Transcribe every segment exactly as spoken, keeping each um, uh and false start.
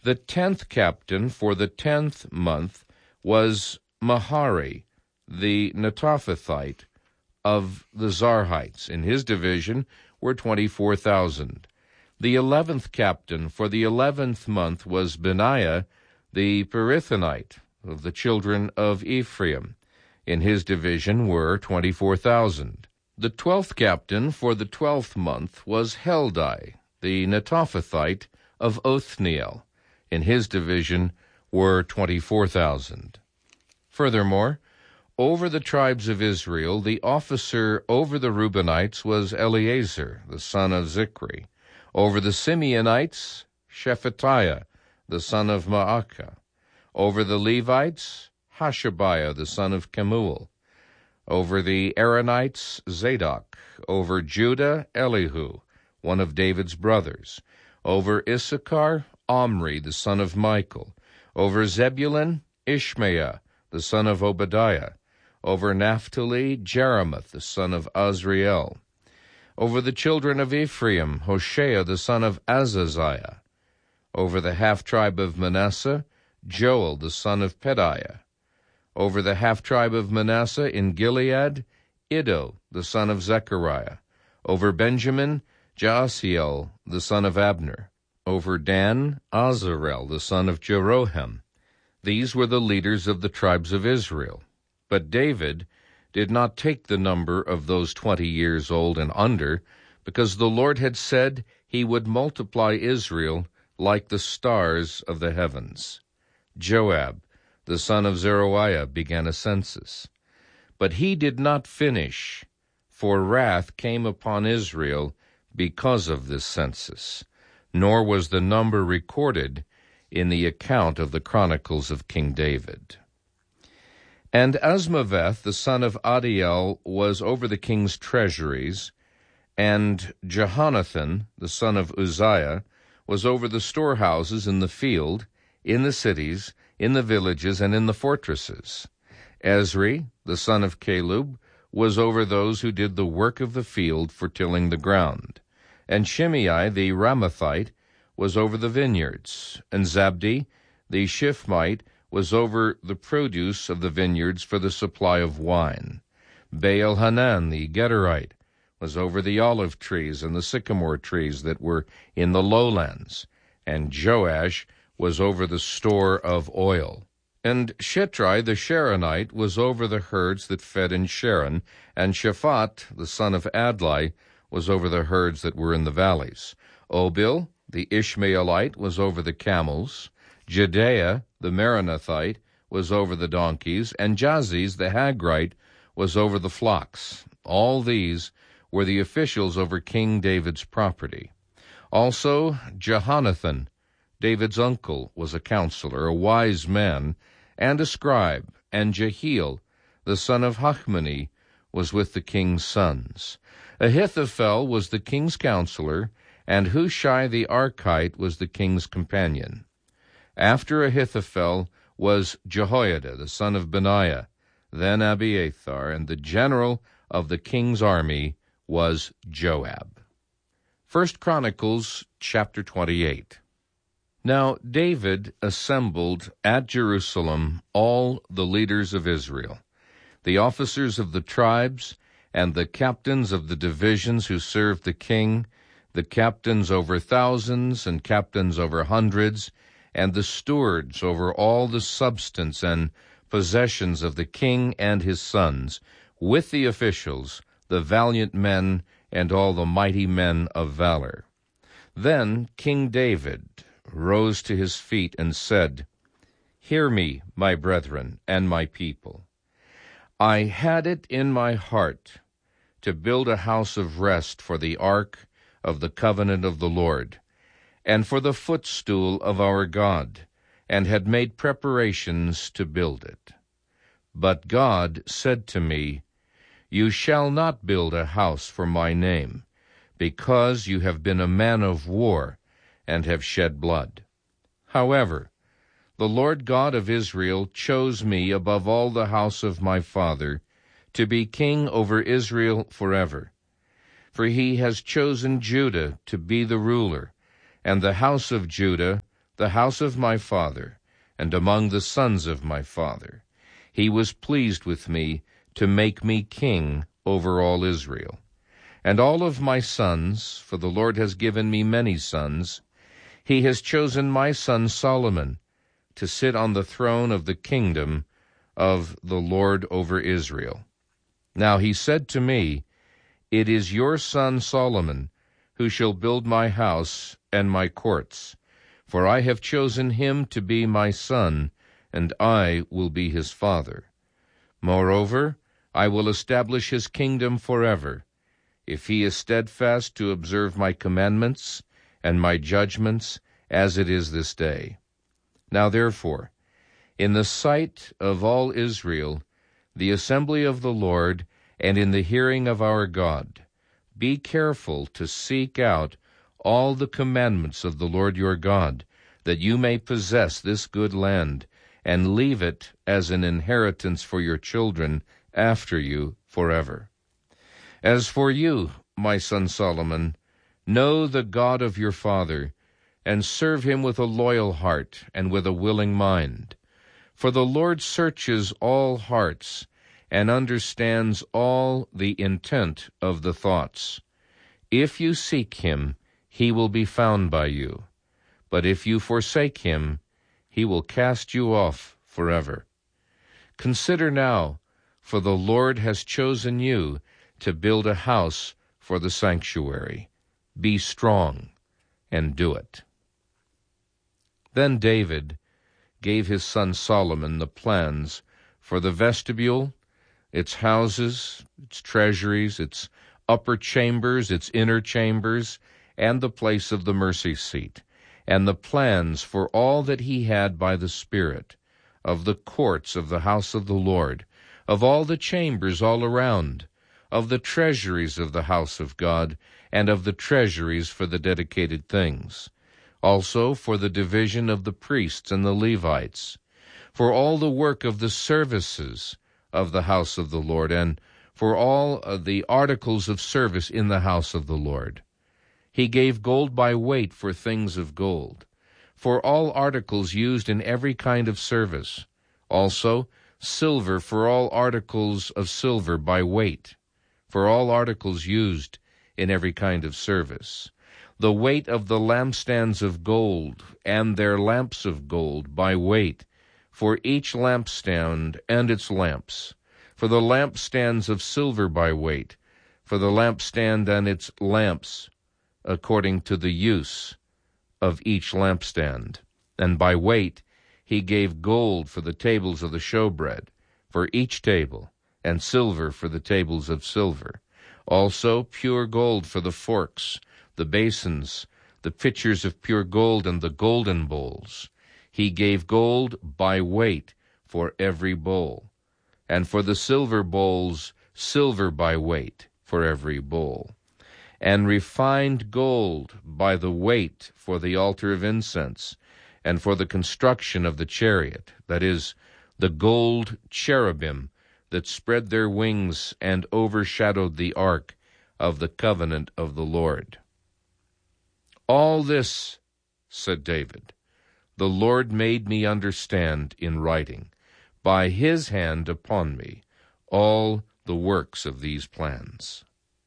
The tenth captain for the tenth month was Mahari, the Netophathite of the Zarhites. In his division were twenty-four thousand. The eleventh captain for the eleventh month was Benaiah, the Perithonite of the children of Ephraim. In his division were twenty-four thousand. The twelfth captain for the twelfth month was Heldai, the Netophathite of Othniel. In his division were twenty-four thousand. Furthermore, over the tribes of Israel, the officer over the Reubenites was Eleazar, the son of Zichri. Over the Simeonites, Shephatiah, the son of Maacah. Over the Levites, Hashabiah, the son of Kemuel. Over the Aaronites, Zadok. Over Judah, Elihu, one of David's brothers. Over Issachar, Omri, the son of Michael. Over Zebulun, Ishmaiah, the son of Obadiah. Over Naphtali, Jeremoth, the son of Azriel. Over the children of Ephraim, Hoshea, the son of Azaziah. Over the half-tribe of Manasseh, Joel, the son of Pedaiah. Over the half-tribe of Manasseh in Gilead, Iddo, the son of Zechariah. Over Benjamin, Jaasiel, the son of Abner. Over Dan, Azarel, the son of Jeroham. These were the leaders of the tribes of Israel. But David did not take the number of those twenty years old and under, because the Lord had said he would multiply Israel like the stars of the heavens. Joab, the son of Zeruiah, began a census. But he did not finish, for wrath came upon Israel because of this census, nor was the number recorded in the account of the Chronicles of King David. And Asmaveth, the son of Adiel, was over the king's treasuries, and Jehonathan, the son of Uzziah, was over the storehouses in the field, in the cities, in the villages, and in the fortresses. Ezri, the son of Caleb, was over those who did the work of the field for tilling the ground. And Shimei the Ramathite was over the vineyards, and Zabdi the Shifmite was over the produce of the vineyards for the supply of wine. Baal-Hanan the Gederite was over the olive trees and the sycamore trees that were in the lowlands, and Joash was over the store of oil. And Shitrai the Sharonite was over the herds that fed in Sharon, and Shaphat the son of Adlai was over the herds that were in the valleys. Obil the Ishmaelite was over the camels. Jehdeiah the Meronothite was over the donkeys, and Jaziz the Hagrite was over the flocks. All these were the officials over King David's property. Also Jehonathan, David's uncle, was a counselor, a wise man, and a scribe, and Jehiel, the son of Hachmoni, was with the king's sons. Ahithophel was the king's counselor, and Hushai the Archite was the king's companion. After Ahithophel was Jehoiada, the son of Benaiah, then Abiathar, and the general of the king's army was Joab. First Chronicles chapter twenty-eight. Now David assembled at Jerusalem all the leaders of Israel, the officers of the tribes, and the captains of the divisions who served the king, the captains over thousands and captains over hundreds, and the stewards over all the substance and possessions of the king and his sons, with the officials, the valiant men, and all the mighty men of valor. Then King David rose to his feet and said, "Hear me, my brethren and my people. I had it in my heart to build a house of rest for the ark of the covenant of the Lord, and for the footstool of our God, and had made preparations to build it. But God said to me, You shall not build a house for my name, because you have been a man of war, and have shed blood. However, the Lord God of Israel chose me above all the house of my father, to be king over Israel forever. For he has chosen Judah to be the ruler, and the house of Judah, the house of my father, and among the sons of my father. He was pleased with me to make me king over all Israel. And all of my sons, for the Lord has given me many sons, he has chosen my son Solomon to sit on the throne of the kingdom of the Lord over Israel. Now he said to me, It is your son Solomon who shall build my house and my courts, for I have chosen him to be my son, and I will be his father. Moreover, I will establish his kingdom forever, if he is steadfast to observe my commandments and my judgments, as it is this day. Now therefore, in the sight of all Israel, the assembly of the Lord, and in the hearing of our God, be careful to seek out all the commandments of the Lord your God, that you may possess this good land, and leave it as an inheritance for your children after you forever. As for you, my son Solomon, know the God of your father, and serve him with a loyal heart and with a willing mind. For the Lord searches all hearts, and understands all the intent of the thoughts. If you seek him, he will be found by you. But if you forsake him, he will cast you off forever. Consider now, for the Lord has chosen you to build a house for the sanctuary. Be strong and do it. Then David gave his son Solomon the plans for the vestibule, its houses, its treasuries, its upper chambers, its inner chambers, and the place of the mercy seat, and the plans for all that he had by the Spirit, of the courts of the house of the Lord, of all the chambers all around, of the treasuries of the house of God, and of the treasuries for the dedicated things, also for the division of the priests and the Levites, for all the work of the services of the house of the Lord, and for all of the articles of service in the house of the Lord. He gave gold by weight for things of gold, for all articles used in every kind of service, also silver for all articles of silver by weight, for all articles used in every kind of service, the weight of the lampstands of gold, and their lamps of gold by weight, for each lampstand and its lamps, for the lampstands of silver by weight, for the lampstand and its lamps, according to the use of each lampstand. And by weight he gave gold for the tables of the showbread, for each table, and silver for the tables of silver. Also pure gold for the forks, the basins, the pitchers of pure gold, and the golden bowls. He gave gold by weight for every bowl, and for the silver bowls, silver by weight for every bowl, and refined gold by the weight for the altar of incense, and for the construction of the chariot, that is, the gold cherubim that spread their wings and overshadowed the ark of the covenant of the Lord. All this, said David, the Lord made me understand in writing, by his hand upon me, all the works of these plans.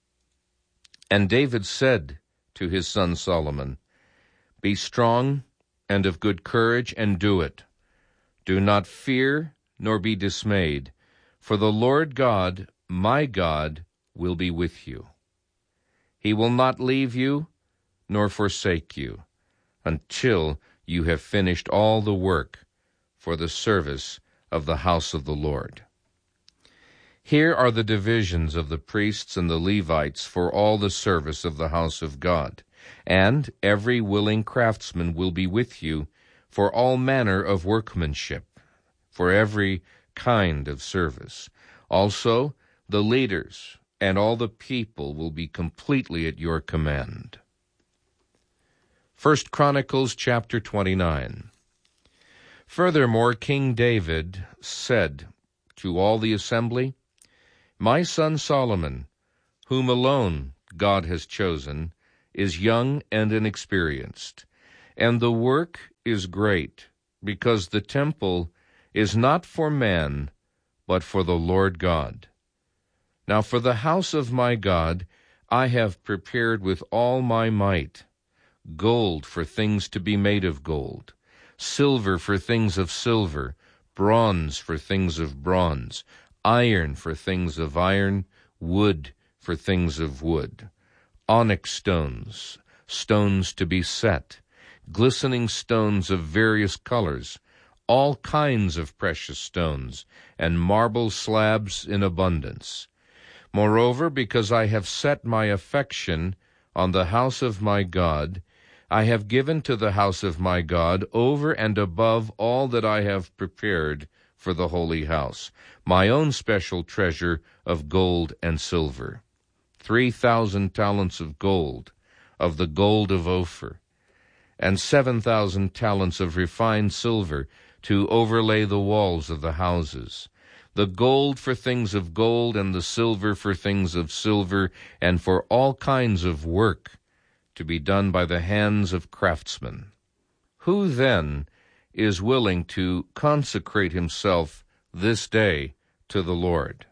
And David said to his son Solomon, Be strong and of good courage, and do it. Do not fear nor be dismayed, for the Lord God, my God, will be with you. He will not leave you nor forsake you until you have finished all the work for the service of the house of the Lord. Here are the divisions of the priests and the Levites for all the service of the house of God, and every willing craftsman will be with you for all manner of workmanship, for every kind of service. Also, the leaders and all the people will be completely at your command. First Chronicles chapter twenty-nine. Furthermore, King David said to all the assembly, My son Solomon, whom alone God has chosen, is young and inexperienced, and the work is great, because the temple is not for man, but for the Lord God. Now for the house of my God I have prepared with all my might gold for things to be made of gold, silver for things of silver, bronze for things of bronze, iron for things of iron, wood for things of wood, onyx stones, stones to be set, glistening stones of various colors, all kinds of precious stones, and marble slabs in abundance. Moreover, because I have set my affection on the house of my God, I have given to the house of my God over and above all that I have prepared for the holy house, my own special treasure of gold and silver, three thousand talents of gold, of the gold of Ophir, and seven thousand talents of refined silver to overlay the walls of the houses, the gold for things of gold, and the silver for things of silver, and for all kinds of work to be done by the hands of craftsmen. Who then is willing to consecrate himself this day to the Lord?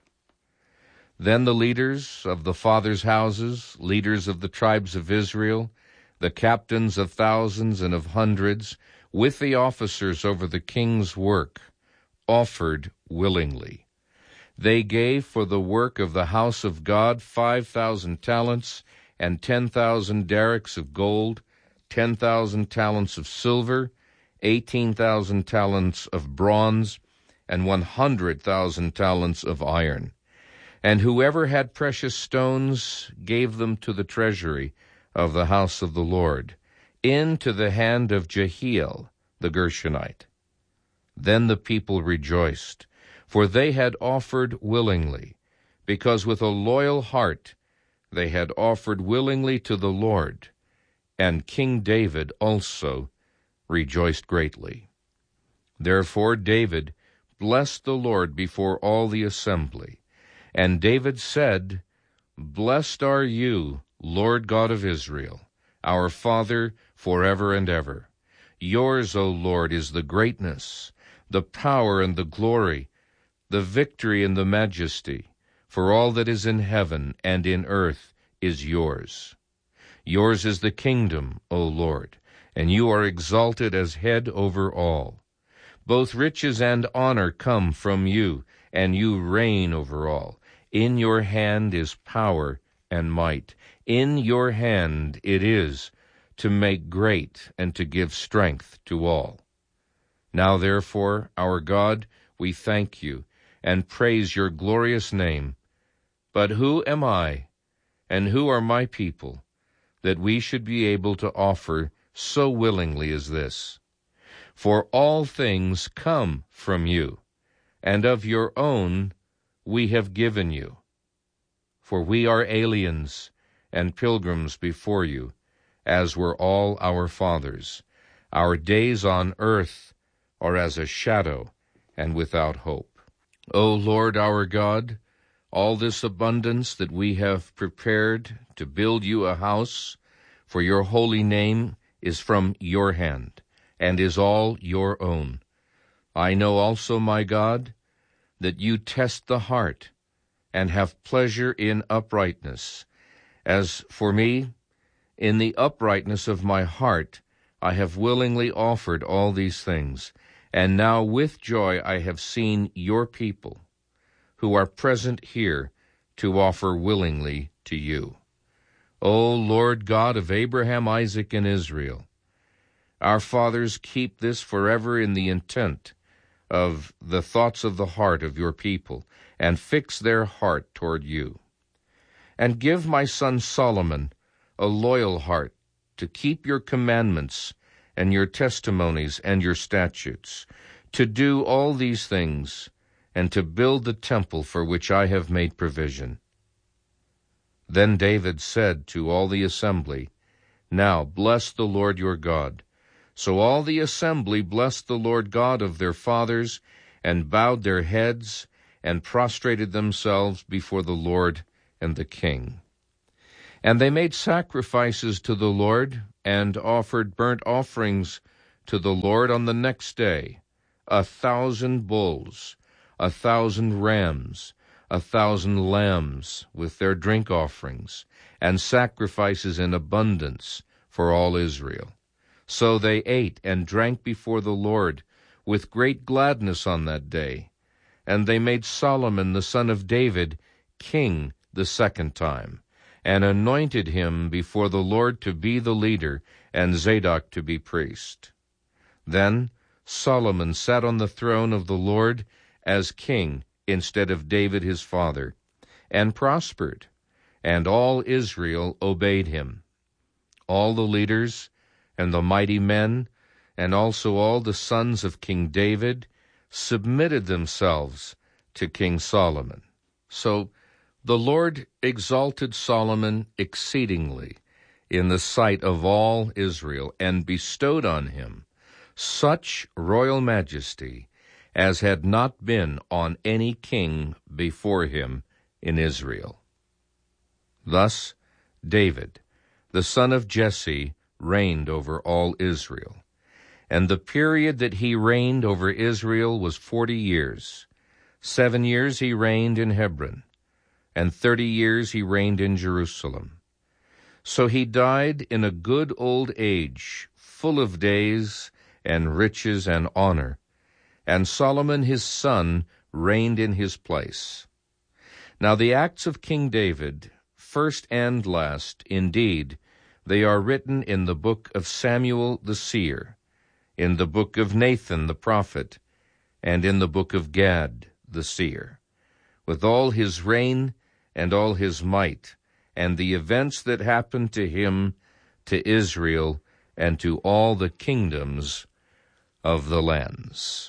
Then the leaders of the fathers' houses, leaders of the tribes of Israel, the captains of thousands and of hundreds, with the officers over the king's work, offered willingly. They gave for the work of the house of God five thousand talents, and ten thousand derricks of gold, ten thousand talents of silver, eighteen thousand talents of bronze, and one hundred thousand talents of iron. And whoever had precious stones gave them to the treasury of the house of the Lord, into the hand of Jehiel the Gershonite. Then the people rejoiced, for they had offered willingly, because with a loyal heart they had offered willingly to the Lord, and King David also rejoiced greatly. Therefore David blessed the Lord before all the assembly, and David said, Blessed are you, Lord God of Israel, our Father, forever and ever. Yours, O Lord, is the greatness, the power and the glory, the victory and the majesty, for all that is in heaven and in earth is yours. Yours is the kingdom, O Lord, and you are exalted as head over all. Both riches and honor come from you, and you reign over all. In your hand is power and might. In your hand it is to make great and to give strength to all. Now therefore, our God, we thank you and praise your glorious name. But who am I, and who are my people, that we should be able to offer so willingly as this? For all things come from you, and of your own we have given you. For we are aliens and pilgrims before you, as were all our fathers. Our days on earth are as a shadow and without hope. O Lord our God, all this abundance that we have prepared to build you a house for your holy name is from your hand, and is all your own. I know also, my God, that you test the heart and have pleasure in uprightness. As for me, in the uprightness of my heart I have willingly offered all these things, and now with joy I have seen your people, who are present here, to offer willingly to you. O Lord God of Abraham, Isaac, and Israel, our fathers, keep this forever in the intent of the thoughts of the heart of your people, and fix their heart toward you. And give my son Solomon a loyal heart to keep your commandments and your testimonies and your statutes, to do all these things, and to build the temple for which I have made provision. Then David said to all the assembly, Now bless the Lord your God. So all the assembly blessed the Lord God of their fathers, and bowed their heads, and prostrated themselves before the Lord and the king. And they made sacrifices to the Lord, and offered burnt offerings to the Lord on the next day a thousand bulls, a thousand rams, a thousand lambs with their drink offerings, and sacrifices in abundance for all Israel. So they ate and drank before the Lord with great gladness on that day. And they made Solomon the son of David king the second time, and anointed him before the Lord to be the leader, and Zadok to be priest. Then Solomon sat on the throne of the Lord as king instead of David his father, and prospered, and all Israel obeyed him. All the leaders and the mighty men, and also all the sons of King David, submitted themselves to King Solomon. So the Lord exalted Solomon exceedingly in the sight of all Israel, and bestowed on him such royal majesty as had not been on any king before him in Israel. Thus David, the son of Jesse, reigned over all Israel. And the period that he reigned over Israel was forty years. Seven years he reigned in Hebron, and thirty years he reigned in Jerusalem. So he died in a good old age, full of days and riches and honor, and Solomon his son reigned in his place. Now the acts of King David, first and last, indeed, they are written in the book of Samuel the seer, in the book of Nathan the prophet, and in the book of Gad the seer, with all his reign and all his might, and the events that happened to him, to Israel, and to all the kingdoms of the lands.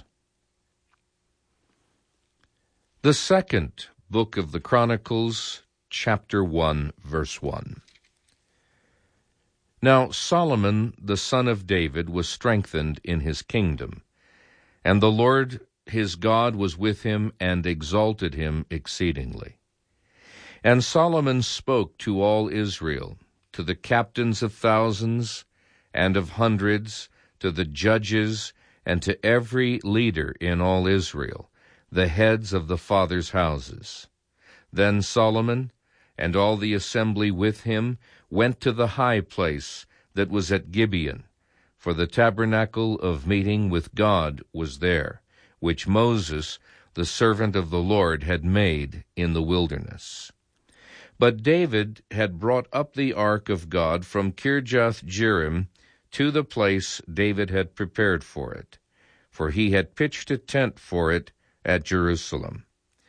The second book of the Chronicles, chapter one, verse one. Now Solomon the son of David was strengthened in his kingdom, and the Lord his God was with him and exalted him exceedingly. And Solomon spoke to all Israel, to the captains of thousands and of hundreds, to the judges, and to every leader in all Israel, the heads of the fathers' houses. Then Solomon and all the assembly with him went to the high place that was at Gibeon, for the tabernacle of meeting with God was there, which Moses, the servant of the Lord, had made in the wilderness. But David had brought up the ark of God from Kirjath-jearim to the place David had prepared for it, for he had pitched a tent for it at Jerusalem.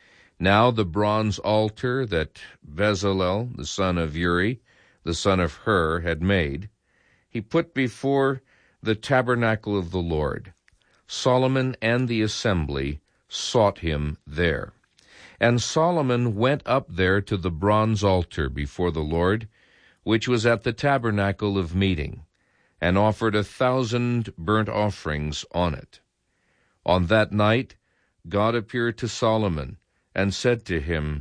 Now the bronze altar that Bezalel, the son of Uri, the son of Hur, had made, he put before the tabernacle of the Lord. Solomon and the assembly sought him there. And Solomon went up there to the bronze altar before the Lord, which was at the tabernacle of meeting, and offered a thousand burnt offerings on it. On that night God appeared to Solomon, and said to him,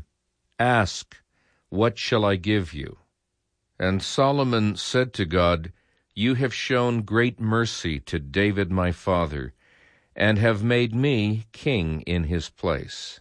Ask, what shall I give you? And Solomon said to God, You have shown great mercy to David my father, and have made me king in his place.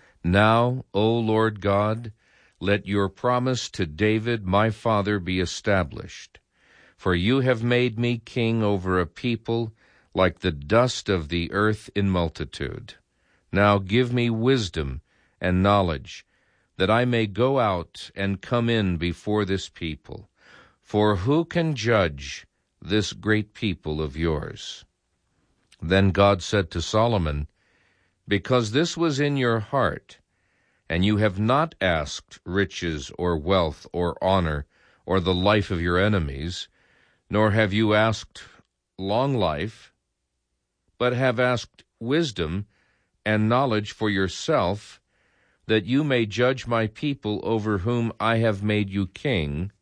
Now, O Lord God, let your promise to David my father be established. For you have made me king over a people like the dust of the earth in multitude. Now give me wisdom and knowledge, that I may go out and come in before this people. For who can judge this great people of yours? Then God said to Solomon, Because this was in your heart, and you have not asked riches or wealth or honor or the life of your enemies, nor have you asked long life, but have asked wisdom and knowledge for yourself, that you may judge my people over whom I have made you king,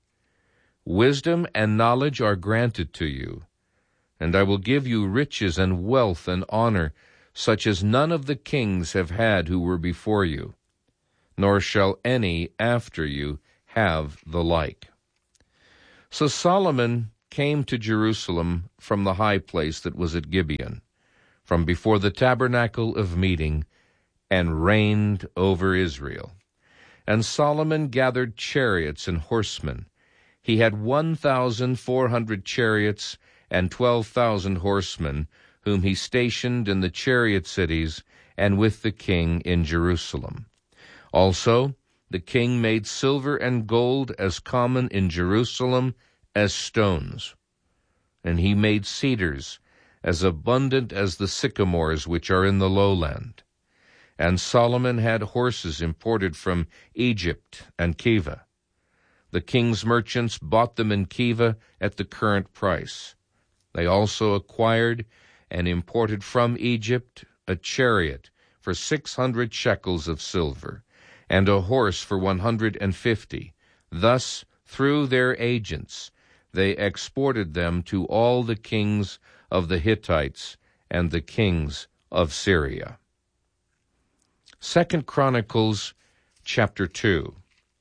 wisdom and knowledge are granted to you, and I will give you riches and wealth and honor, such as none of the kings have had who were before you, nor shall any after you have the like. So Solomon came to Jerusalem from the high place that was at Gibeon, from before the tabernacle of meeting, and reigned over Israel. And Solomon gathered chariots and horsemen. He had one thousand four hundred chariots and twelve thousand horsemen, whom he stationed in the chariot cities and with the king in Jerusalem. Also, the king made silver and gold as common in Jerusalem as stones. And he made cedars as abundant as the sycamores which are in the lowland. And Solomon had horses imported from Egypt and Keva. The king's merchants bought them in Keva at the current price. They also acquired and imported from Egypt a chariot for six hundred shekels of silver, and a horse for one hundred and fifty. Thus, through their agents, they exported them to all the kings of the Hittites and the kings of Syria. Second Chronicles chapter two.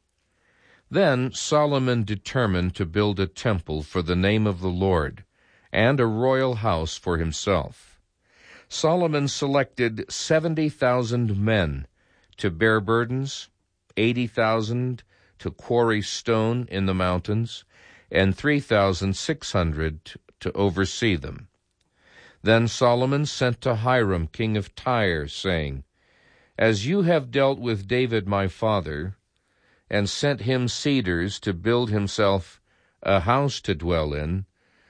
Then Solomon determined to build a temple for the name of the Lord, and a royal house for himself. Solomon selected seventy thousand men to bear burdens, eighty thousand to quarry stone in the mountains, and three thousand six hundred to oversee them. Then Solomon sent to Hiram, king of Tyre, saying, As you have dealt with David my father, and sent him cedars to build himself a house to dwell in,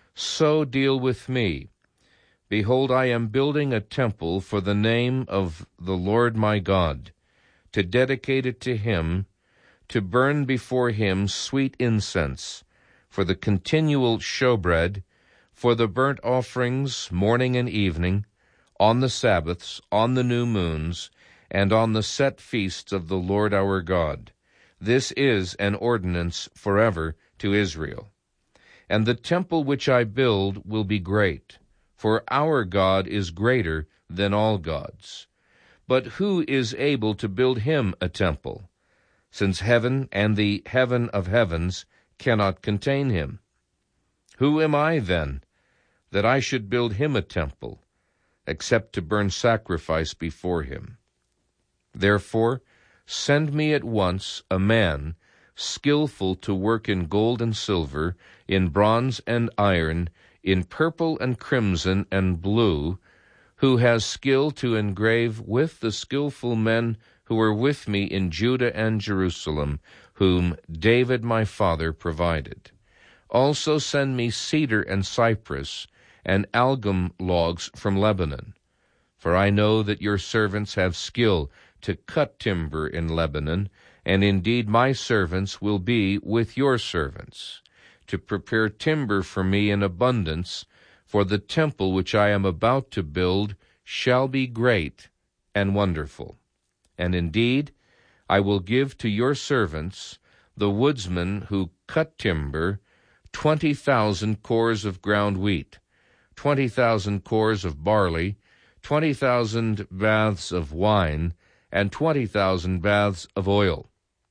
so deal with me. Behold, I am building a temple for the name of the Lord my God, to dedicate it to him, to burn before him sweet incense, for the continual showbread, for the burnt offerings morning and evening, on the Sabbaths, on the new moons, and on the set feasts of the Lord our God. This is an ordinance forever to Israel. And the temple which I build will be great, for our God is greater than all gods. But who is able to build him a temple, since heaven and the heaven of heavens cannot contain him? Who am I, then, that I should build him a temple, except to burn sacrifice before him? Therefore, send me at once a man skillful to work in gold and silver, in bronze and iron, in purple and crimson and blue, who has skill to engrave with the skillful men who are with me in Judah and Jerusalem, whom David my father provided. Also send me cedar and cypress, and algum logs from Lebanon. For I know that your servants have skill to cut timber in Lebanon, and indeed my servants will be with your servants, to prepare timber for me in abundance, for the temple which I am about to build shall be great and wonderful. And indeed, I will give to your servants, the woodsmen who cut timber, twenty thousand cores of ground wheat, twenty thousand cores of barley, twenty thousand baths of wine, and twenty thousand baths of oil.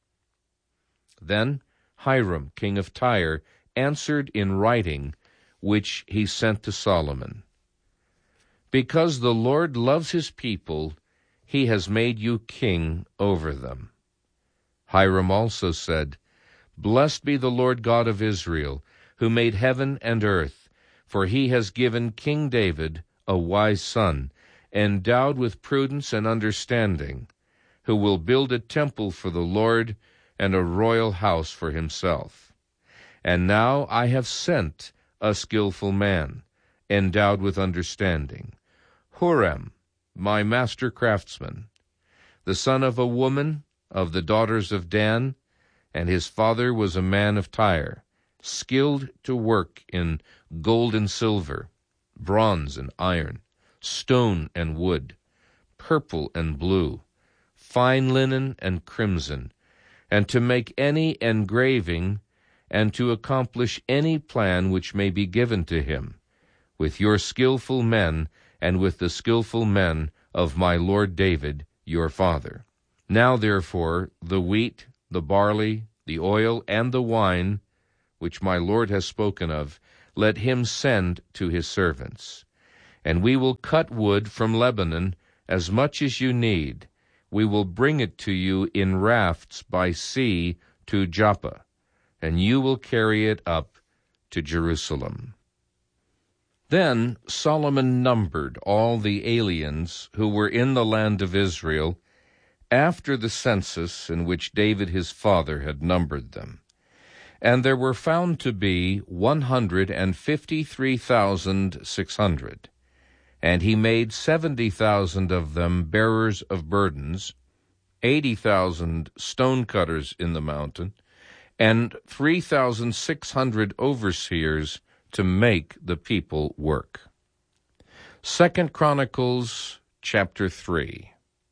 Then Hiram, king of Tyre, answered in writing, which he sent to Solomon. Because the Lord loves his people, he has made you king over them. Hiram also said, Blessed be the Lord God of Israel, who made heaven and earth, for he has given King David a wise son, endowed with prudence and understanding, who will build a temple for the Lord and a royal house for himself. And now I have sent a skillful man, endowed with understanding, Huram, my master craftsman, the son of a woman of the daughters of Dan, and his father was a man of Tyre, skilled to work in gold and silver, bronze and iron, stone and wood, purple and blue, fine linen and crimson, and to make any engraving, and to accomplish any plan which may be given to him, with your skillful men, and with the skillful men of my lord David your father. Now therefore the wheat, the barley, the oil, and the wine, which my lord has spoken of, let him send to his servants. And we will cut wood from Lebanon as much as you need. We will bring it to you in rafts by sea to Joppa, and you will carry it up to Jerusalem." Then Solomon numbered all the aliens who were in the land of Israel after the census in which David his father had numbered them. And there were found to be one hundred and fifty-three thousand six hundred. And he made seventy thousand of them bearers of burdens, eighty thousand stone cutters in the mountain, and three thousand six hundred overseers to make the people work. Second Chronicles chapter three.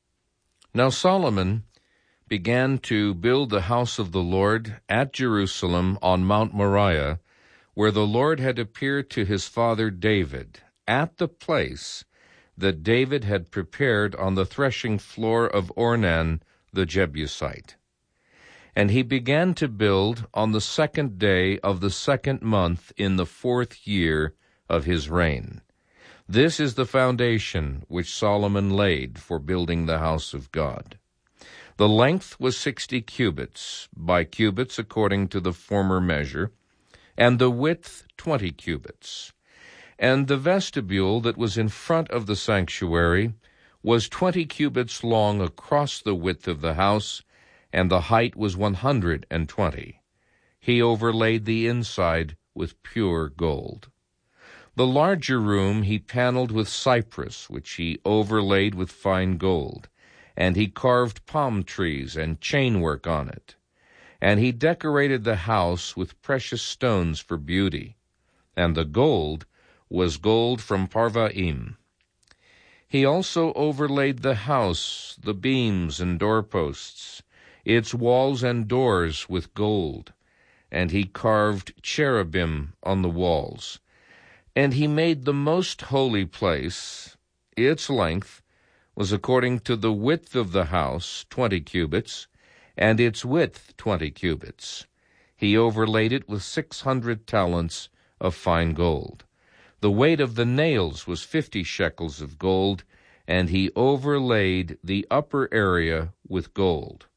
Now Solomon began to build the house of the Lord at Jerusalem on Mount Moriah, where the Lord had appeared to his father David, at the place that David had prepared on the threshing floor of Ornan the Jebusite. And he began to build on the second day of the second month in the fourth year of his reign. This is the foundation which Solomon laid for building the house of God. The length was sixty cubits, by cubits according to the former measure, and the width twenty cubits. And the vestibule that was in front of the sanctuary was twenty cubits long across the width of the house, and the height was one hundred and twenty. He overlaid the inside with pure gold. The larger room he paneled with cypress, which he overlaid with fine gold, and he carved palm trees and chainwork on it. And he decorated the house with precious stones for beauty, and the gold was gold from Parvaim. He also overlaid the house, the beams and doorposts, its walls and doors with gold, and he carved cherubim on the walls. And he made the most holy place. Its length was according to the width of the house, twenty cubits, and its width twenty cubits. He overlaid it with six hundred talents of fine gold. The weight of the nails was fifty shekels of gold, and he overlaid the upper area with gold.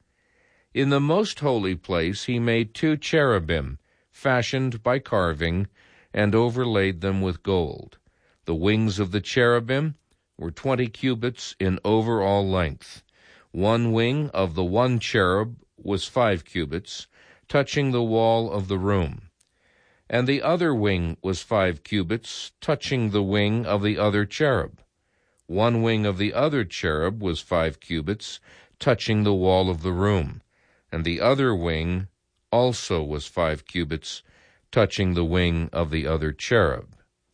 In the most holy place he made two cherubim, fashioned by carving, and overlaid them with gold. The wings of the cherubim were twenty cubits in overall length. One wing of the one cherub was five cubits, touching the wall of the room. And the other wing was five cubits, touching the wing of the other cherub. One wing of the other cherub was five cubits, touching the wall of the room. And the other wing also was five cubits, touching the wing of the other cherub.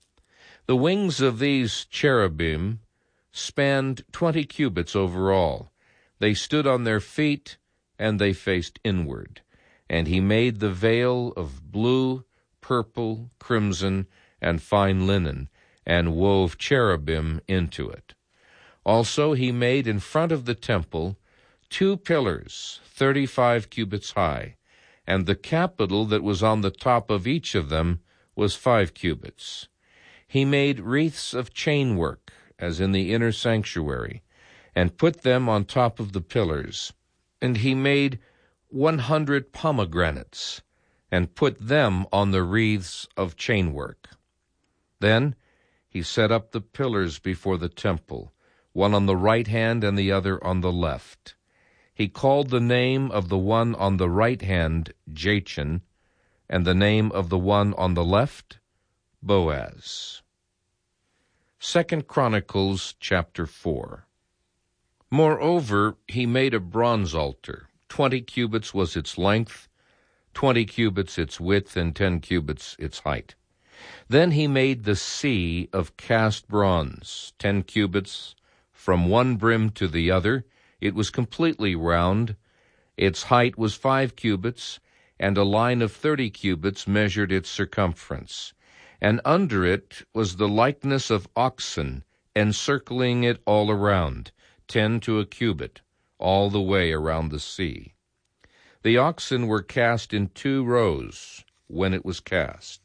The wings of these cherubim spanned twenty cubits over all. They stood on their feet, and they faced inward. And he made the veil of blue, purple, crimson, and fine linen, and wove cherubim into it. Also he made in front of the temple two pillars, thirty-five cubits high, and the capital that was on the top of each of them was five cubits. He made wreaths of chainwork, as in the inner sanctuary, and put them on top of the pillars. And he made one hundred pomegranates, and put them on the wreaths of chainwork. Then he set up the pillars before the temple, one on the right hand and the other on the left. He called the name of the one on the right hand Jachin, and the name of the one on the left Boaz. Second Chronicles chapter four. Moreover, he made a bronze altar. Twenty cubits was its length, twenty cubits its width, and ten cubits its height. Then he made the sea of cast bronze, ten cubits from one brim to the other. It was completely round. Its height was five cubits, and a line of thirty cubits measured its circumference. And under it was the likeness of oxen, encircling it all around, ten to a cubit, all the way around the sea. The oxen were cast in two rows when it was cast.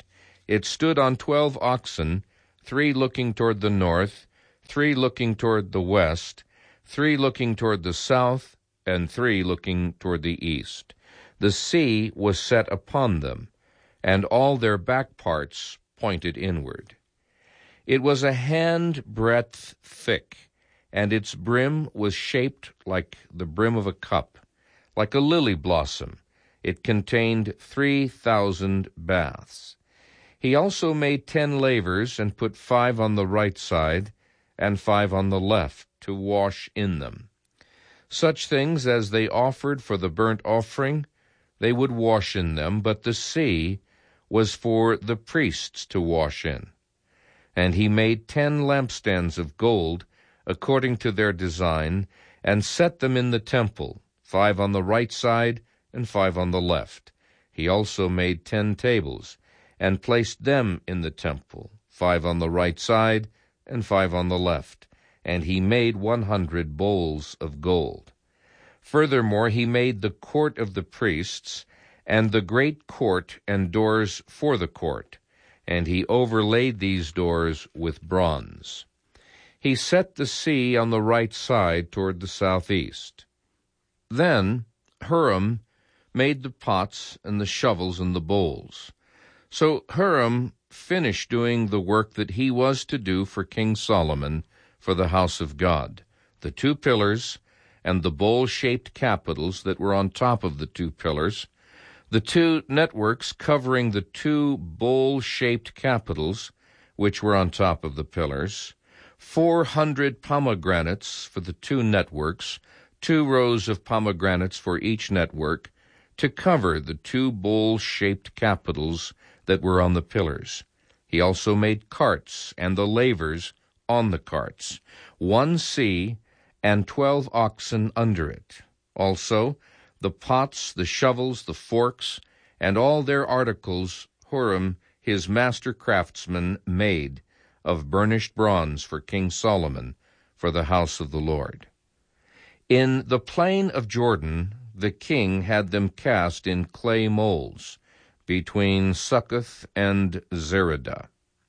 It stood on twelve oxen, three looking toward the north, three looking toward the west, three looking toward the south, and three looking toward the east. The sea was set upon them, and all their back parts pointed inward. It was a hand-breadth thick, and its brim was shaped like the brim of a cup, like a lily blossom. It contained three thousand baths. He also made ten lavers, and put five on the right side, and five on the left, to wash in them. Such things as they offered for the burnt offering, they would wash in them, but the sea was for the priests to wash in. And he made ten lampstands of gold, according to their design, and set them in the temple, five on the right side and five on the left. He also made ten tables, and placed them in the temple, five on the right side and five on the left. And he made one hundred bowls of gold. Furthermore, he made the court of the priests, and the great court and doors for the court, and he overlaid these doors with bronze. He set the sea on the right side toward the southeast. Then Huram made the pots and the shovels and the bowls. So Huram finished doing the work that he was to do for King Solomon for the house of God, the two pillars and the bowl-shaped capitals that were on top of the two pillars, the two networks covering the two bowl-shaped capitals which were on top of the pillars, four hundred pomegranates for the two networks, two rows of pomegranates for each network, to cover the two bowl-shaped capitals that were on the pillars. He also made carts and the lavers on the carts, one sea and twelve oxen under it. Also the pots, the shovels, the forks, and all their articles Huram his master craftsman made of burnished bronze for King Solomon for the house of the Lord. In the plain of Jordan the king had them cast in clay molds between Succoth and Zeradah.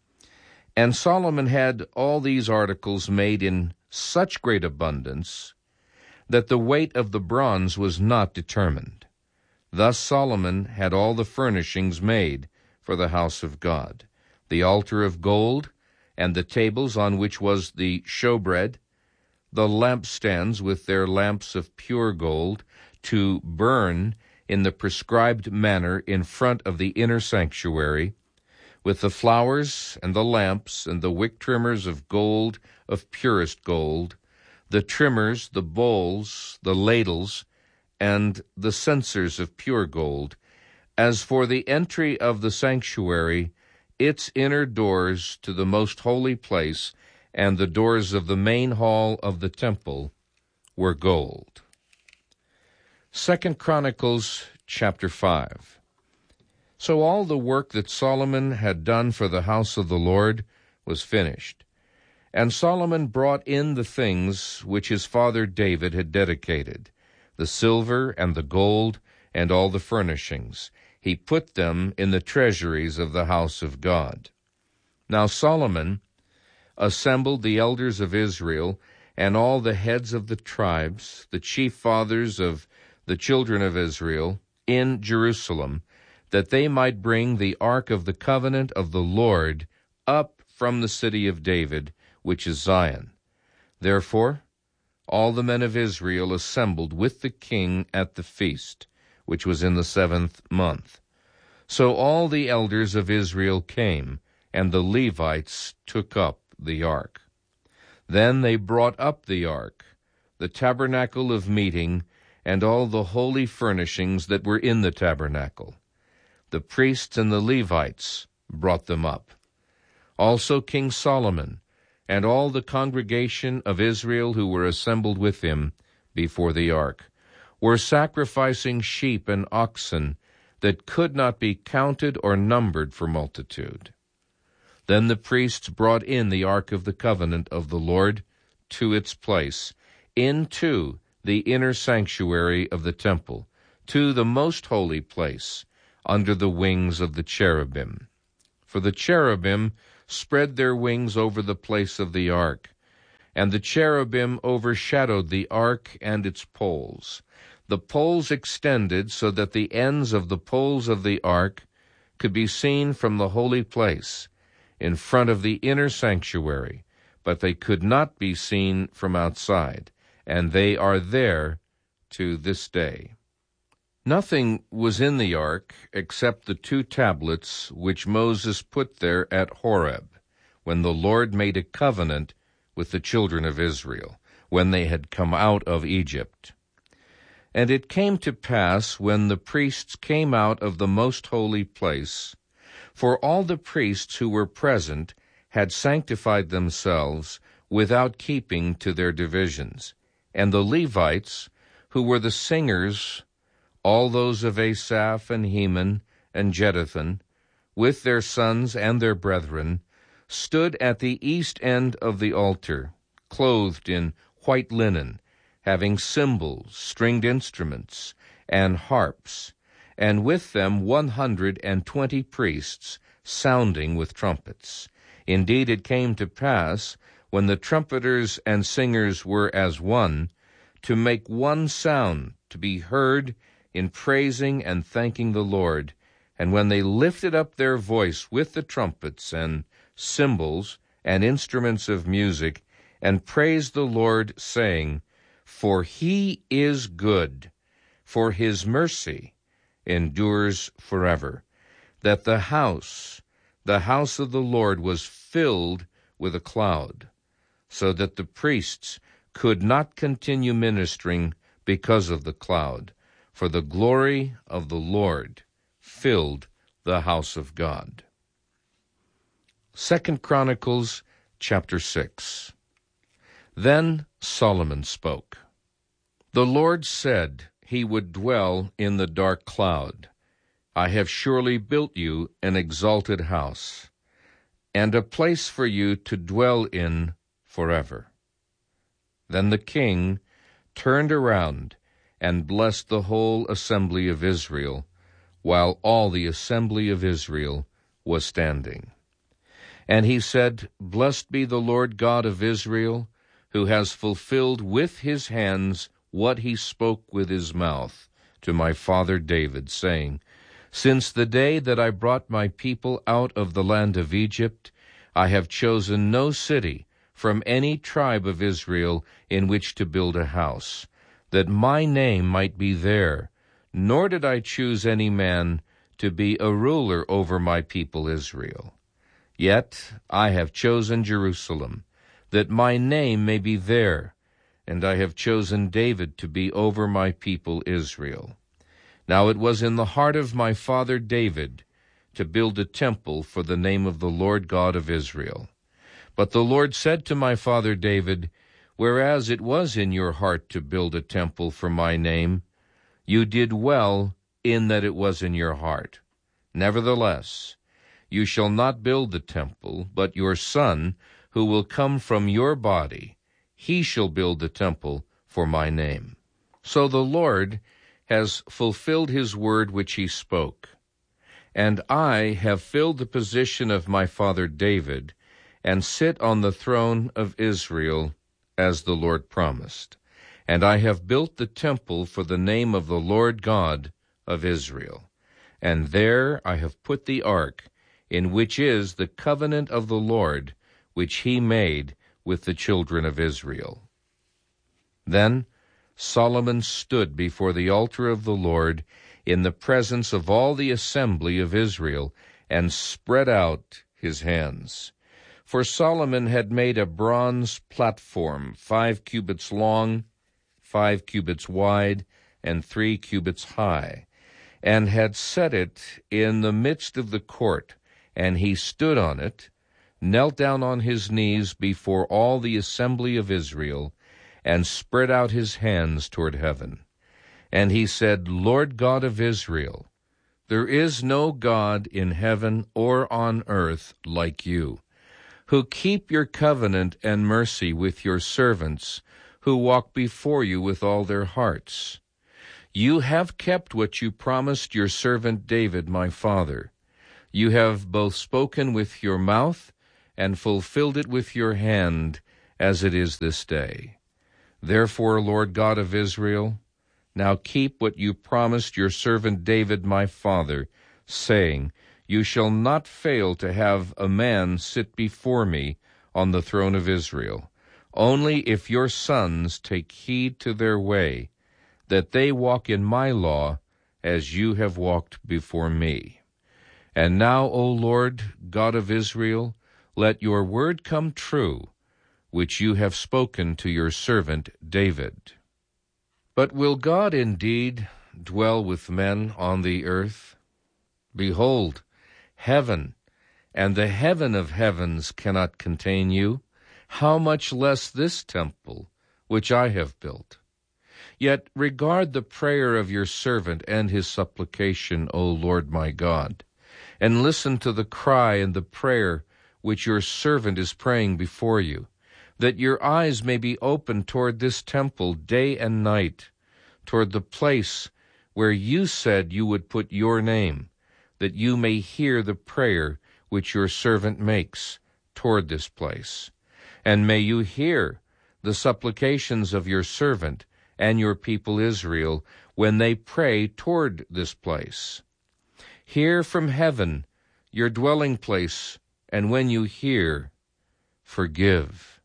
And Solomon had all these articles made in such great abundance that the weight of the bronze was not determined. Thus Solomon had all the furnishings made for the house of God, the altar of gold, and the tables on which was the showbread, the lampstands with their lamps of pure gold, to burn in the prescribed manner in front of the inner sanctuary, with the flowers and the lamps and the wick trimmers of gold of purest gold, the trimmers, the bowls, the ladles, and the censers of pure gold. As for the entry of the sanctuary, its inner doors to the most holy place and the doors of the main hall of the temple were gold. Second Chronicles chapter five. So all the work that Solomon had done for the house of the Lord was finished. And Solomon brought in the things which his father David had dedicated, the silver and the gold and all the furnishings. He put them in the treasuries of the house of God. Now Solomon assembled the elders of Israel and all the heads of the tribes, the chief fathers of the children of Israel, in Jerusalem, that they might bring the ark of the covenant of the Lord up from the city of David, which is Zion. Therefore all the men of Israel assembled with the king at the feast, which was in the seventh month. So all the elders of Israel came, and the Levites took up the ark. Then they brought up the ark, the tabernacle of meeting, and all the holy furnishings that were in the tabernacle. The priests and the Levites brought them up. Also King Solomon and all the congregation of Israel who were assembled with him before the ark were sacrificing sheep and oxen that could not be counted or numbered for multitude. Then the priests brought in the ark of the covenant of the Lord to its place, into the inner sanctuary of the temple, to the most holy place, under the wings of the cherubim. for the cherubim spread their wings over the place of the ark, and the cherubim overshadowed the ark and its poles. The poles extended so that the ends of the poles of the ark could be seen from the holy place, in front of the inner sanctuary, but they could not be seen from outside, and they are there to this day. Nothing was in the ark except the two tablets which Moses put there at Horeb, when the Lord made a covenant with the children of Israel, when they had come out of Egypt. And it came to pass, when the priests came out of the most holy place, for all the priests who were present had sanctified themselves without keeping to their divisions, and the Levites, who were the singers, all those of Asaph and Heman and Jeduthun, with their sons and their brethren, stood at the east end of the altar, clothed in white linen, having cymbals, stringed instruments, and harps, and with them one hundred and twenty priests, sounding with trumpets. Indeed, it came to pass, when the trumpeters and singers were as one, to make one sound to be heard in praising and thanking the Lord. And when they lifted up their voice with the trumpets and cymbals and instruments of music, and praised the Lord, saying, For he is good, for his mercy endures forever, that the house, the house of the Lord was filled with a cloud, so that the priests could not continue ministering because of the cloud, for the glory of the Lord filled the house of God. Second Chronicles chapter six. Then Solomon spoke. The Lord said he would dwell in the dark cloud. I have surely built you an exalted house, and a place for you to dwell in forever. Then the king turned around and blessed the whole assembly of Israel, while all the assembly of Israel was standing. And he said, Blessed be the Lord God of Israel, who has fulfilled with his hands what he spoke with his mouth to my father David, saying, Since the day that I brought my people out of the land of Egypt, I have chosen no city from any tribe of Israel in which to build a house, that my name might be there, nor did I choose any man to be a ruler over my people Israel. Yet I have chosen Jerusalem, that my name may be there, and I have chosen David to be over my people Israel. Now it was in the heart of my father David to build a temple for the name of the Lord God of Israel. But the Lord said to my father David, Whereas it was in your heart to build a temple for my name, you did well in that it was in your heart. Nevertheless, you shall not build the temple, but your son, who will come from your body, he shall build the temple for my name. So the Lord has fulfilled his word which he spoke. And I have filled the position of my father David, and sit on the throne of Israel, as the Lord promised. And I have built the temple for the name of the Lord God of Israel. And there I have put the ark, in which is the covenant of the Lord, which he made with the children of Israel. Then Solomon stood before the altar of the Lord in the presence of all the assembly of Israel, and spread out his hands. For Solomon had made a bronze platform, five cubits long, five cubits wide, and three cubits high, and had set it in the midst of the court, and he stood on it, knelt down on his knees before all the assembly of Israel, and spread out his hands toward heaven. And he said, Lord God of Israel, there is no God in heaven or on earth like you, who keep your covenant and mercy with your servants, who walk before you with all their hearts. You have kept what you promised your servant David my father. You have both spoken with your mouth and fulfilled it with your hand, as it is this day. Therefore, Lord God of Israel, now keep what you promised your servant David my father, saying, You shall not fail to have a man sit before me on the throne of Israel, only if your sons take heed to their way, that they walk in my law as you have walked before me. And now, O Lord, God of Israel, let your word come true, which you have spoken to your servant David. But will God indeed dwell with men on the earth? Behold, heaven and the heaven of heavens cannot contain you, how much less this temple which I have built? Yet regard the prayer of your servant and his supplication, O Lord my God, and listen to the cry and the prayer which your servant is praying before you, that your eyes may be opened toward this temple day and night, toward the place where you said you would put your name, that you may hear the prayer which your servant makes toward this place. And may you hear the supplications of your servant and your people Israel when they pray toward this place. Hear from heaven your dwelling place, and when you hear, forgive.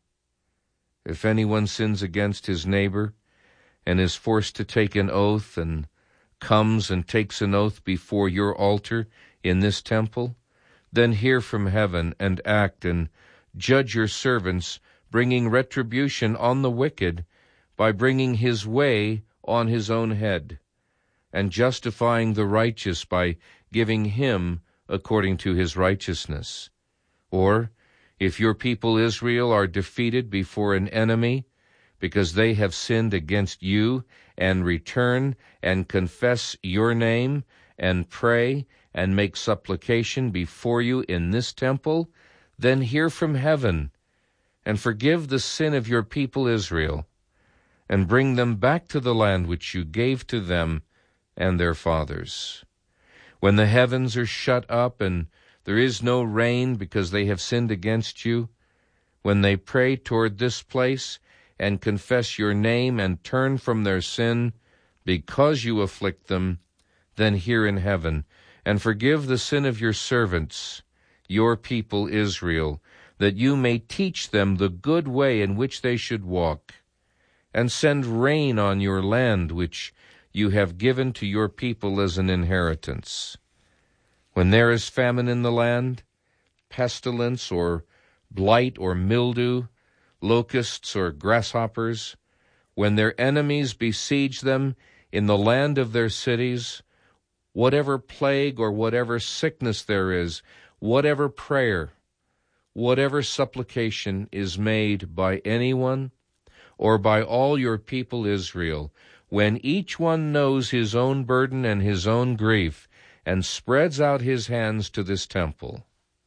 If anyone sins against his neighbor and is forced to take an oath and comes and takes an oath before your altar in this temple, then hear from heaven and act and judge your servants, bringing retribution on the wicked by bringing his way on his own head, and justifying the righteous by giving him according to his righteousness. Or, if your people Israel are defeated before an enemy, because they have sinned against you, and return and confess your name, and pray and make supplication before you in this temple, then hear from heaven, and forgive the sin of your people Israel, and bring them back to the land which you gave to them and their fathers. When the heavens are shut up, and there is no rain because they have sinned against you, when they pray toward this place, and confess your name, and turn from their sin, because you afflict them, then hear in heaven, and forgive the sin of your servants, your people Israel, that you may teach them the good way in which they should walk, and send rain on your land which you have given to your people as an inheritance. When there is famine in the land, pestilence or blight or mildew, locusts or grasshoppers, when their enemies besiege them in the land of their cities, whatever plague or whatever sickness there is, whatever prayer, whatever supplication is made by anyone or by all your people Israel, when each one knows his own burden and his own grief, and spreads out his hands to this temple,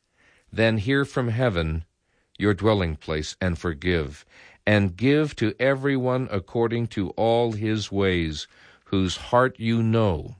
then hear from heaven your dwelling place, and forgive, and give to everyone according to all his ways, whose heart you know,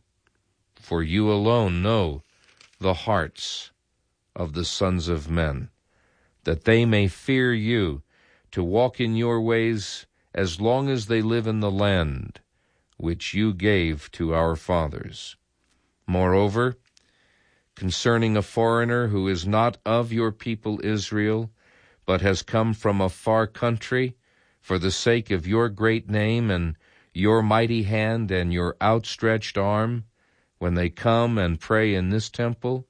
for you alone know the hearts of the sons of men, that they may fear you, to walk in your ways as long as they live in the land which you gave to our fathers. Moreover, concerning a foreigner who is not of your people Israel, but has come from a far country, for the sake of your great name and your mighty hand and your outstretched arm, when they come and pray in this temple,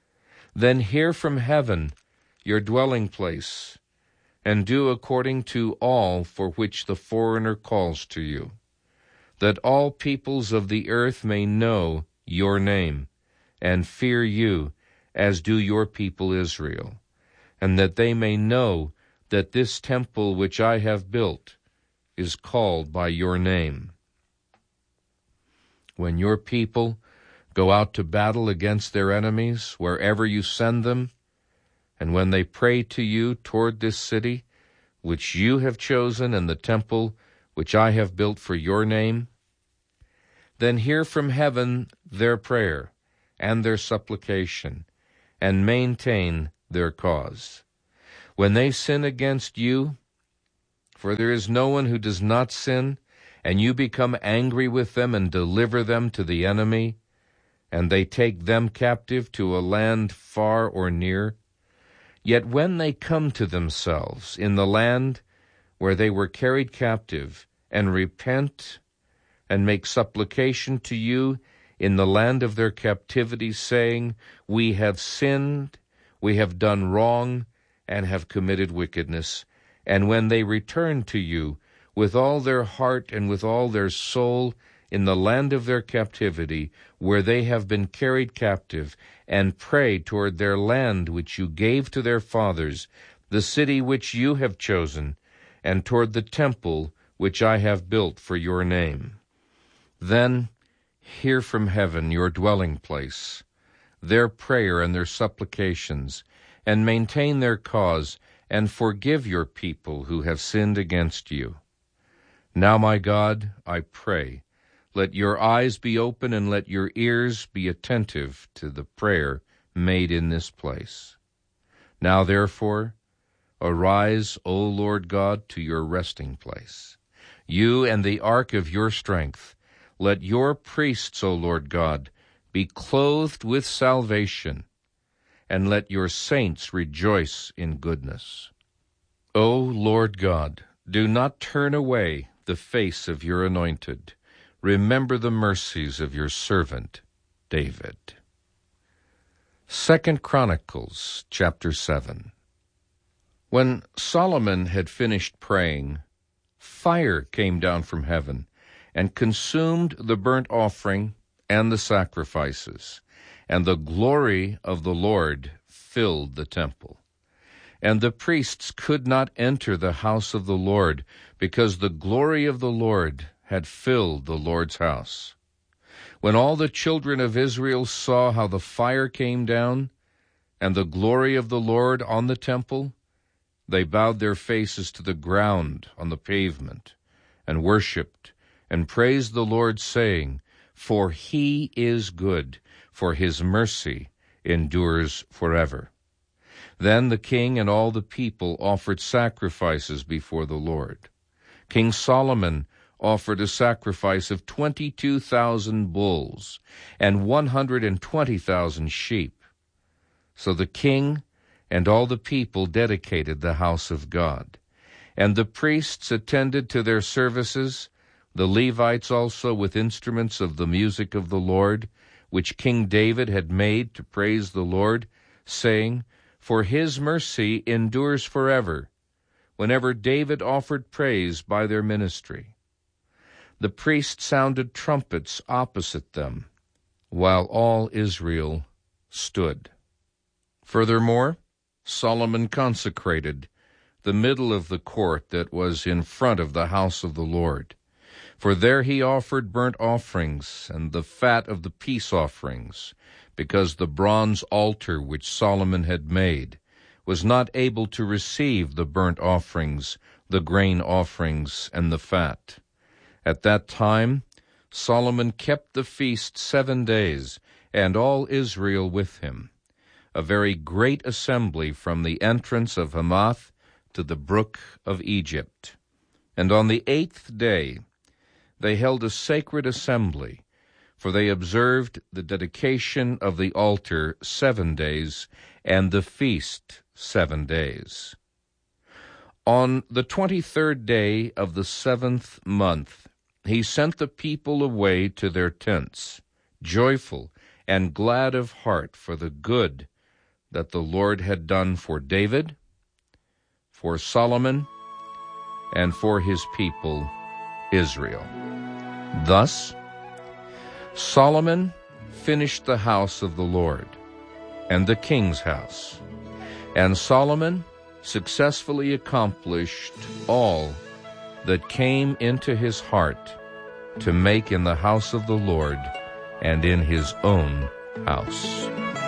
then hear from heaven your dwelling place, and do according to all for which the foreigner calls to you, that all peoples of the earth may know your name, and fear you, as do your people Israel, and that they may know that this temple which I have built is called by your name. When your people go out to battle against their enemies, wherever you send them, and when they pray to you toward this city, which you have chosen, and the temple which I have built for your name, then hear from heaven their prayer and their supplication, and maintain their cause. When they sin against you, for there is no one who does not sin, and you become angry with them and deliver them to the enemy, and they take them captive to a land far or near, yet when they come to themselves in the land where they were carried captive, and repent and make supplication to you in the land of their captivity, saying, We have sinned, we have done wrong, and have committed wickedness, and when they return to you with all their heart and with all their soul in the land of their captivity, where they have been carried captive, and pray toward their land which you gave to their fathers, the city which you have chosen, and toward the temple which I have built for your name. Then hear from heaven, your dwelling place, their prayer and their supplications, and maintain their cause, and forgive your people who have sinned against you. Now, my God, I pray, let your eyes be open and let your ears be attentive to the prayer made in this place. Now, therefore, arise, O Lord God, to your resting place, you and the ark of your strength. Let your priests, O Lord God, be clothed with salvation, and let your saints rejoice in goodness. O Lord God, do not turn away the face of your anointed. Remember the mercies of your servant David. Second Chronicles chapter seven. When Solomon had finished praying, fire came down from heaven and consumed the burnt offering and the sacrifices, and the glory of the Lord filled the temple. And the priests could not enter the house of the Lord, because the glory of the Lord had filled the Lord's house. When all the children of Israel saw how the fire came down, and the glory of the Lord on the temple, they bowed their faces to the ground on the pavement, and worshipped, and praised the Lord, saying, For he is good, for his mercy endures forever. Then the king and all the people offered sacrifices before the Lord. King Solomon offered a sacrifice of twenty-two thousand bulls and one hundred and twenty thousand sheep. So the king and all the people dedicated the house of God. And the priests attended to their services, the Levites also with instruments of the music of the Lord, which King David had made to praise the Lord, saying, For his mercy endures forever, whenever David offered praise by their ministry. The priests sounded trumpets opposite them, while all Israel stood. Furthermore, Solomon consecrated the middle of the court that was in front of the house of the Lord. For there he offered burnt offerings and the fat of the peace offerings, because the bronze altar which Solomon had made was not able to receive the burnt offerings, the grain offerings, and the fat. At that time Solomon kept the feast seven days, and all Israel with him, a very great assembly from the entrance of Hamath to the brook of Egypt. And on the eighth day they held a sacred assembly, for they observed the dedication of the altar seven days, and the feast seven days. On the twenty-third day of the seventh month, he sent the people away to their tents, joyful and glad of heart for the good that the Lord had done for David, for Solomon, and for his people Israel. Thus, Solomon finished the house of the Lord and the king's house, and Solomon successfully accomplished all that came into his heart to make in the house of the Lord and in his own house.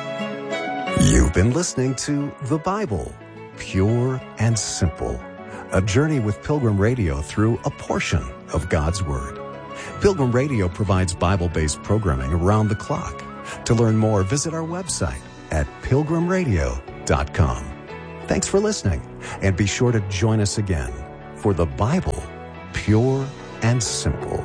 You've been listening to The Bible, Pure and Simple, a journey with Pilgrim Radio through a portion of God's Word. Pilgrim Radio provides Bible-based programming around the clock. To learn more, visit our website, at pilgrim radio dot com. Thanks for listening, and be sure to join us again for the Bible, Pure and Simple.